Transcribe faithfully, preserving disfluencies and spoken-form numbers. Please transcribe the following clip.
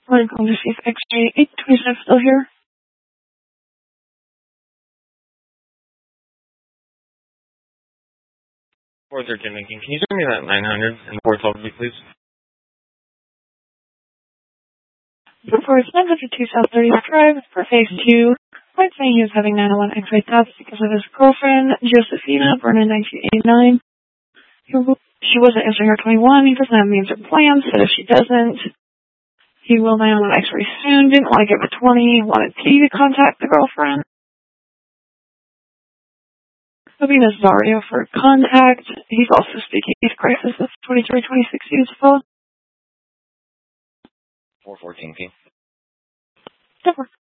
We're going to see if X-ray eight twenty-seven is still here. four thirteen Lincoln, can you send me that nine hundred and four twelve, please? For expensive to two South thirtieth Drive for phase two, White saying he was having nine oh one X-ray thoughts because of his girlfriend, Josephina, born in nineteen eighty-nine. She wasn't answering her twenty-one. He doesn't have means or plans, so if she doesn't, he will nine oh one X-ray soon. Didn't want to give her twenty, wanted P to contact the girlfriend. Hoping Nazario for contact. He's also speaking East Crisis. That's twenty-three twenty-six useful. four fourteen P. That works.